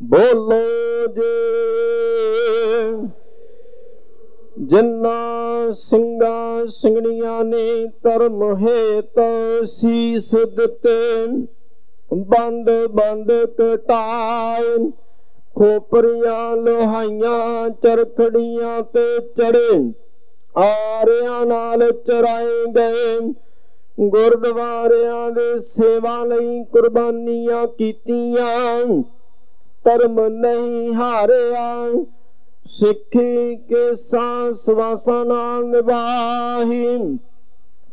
ਬੋਲੋ ਜੇ ਜਿਨ੍ਹਾਂ ਸਿੰਘਾਂ ਸਿੰਘਣੀਆਂ ਨੇ ਧਰਮ ਹੇਤ ਸੀਸ ਦਿੱਤੇ, ਬੰਦ ਬੰਦ ਕਟਾਏ, ਖੋਪਰੀਆਂ ਲੋਹਾਈਆਂ ਚਰਖੜੀਆਂ ਤੇ ਚੜੇ, ਆਰਿਆਂ ਨਾਲ ਚਰਾਏ ਗਏ, ਗੁਰਦੁਆਰਿਆਂ ਦੇ ਸੇਵਾ ਲਈ ਕੁਰਬਾਨੀਆਂ ਕੀਤੀਆਂ, ਧਰਮ ਨਹੀਂ ਹਾਰਿਆ, ਸਿੱਖੀ ਕੇਸਾਂ ਸਵਾਸਾਂ ਨਾਲ ਨਿਭਾਹੀ।